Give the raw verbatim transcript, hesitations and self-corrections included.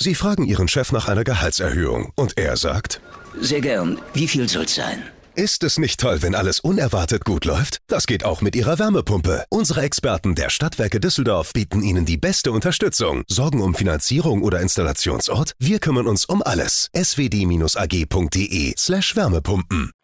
Sie fragen Ihren Chef nach einer Gehaltserhöhung und er sagt: Sehr gern. Wie viel soll's sein? Ist es nicht toll, wenn alles unerwartet gut läuft? Das geht auch mit Ihrer Wärmepumpe. Unsere Experten der Stadtwerke Düsseldorf bieten Ihnen die beste Unterstützung. Sorgen um Finanzierung oder Installationsort? Wir kümmern uns um alles. s w d dash a g punkt d e slash Wärmepumpen.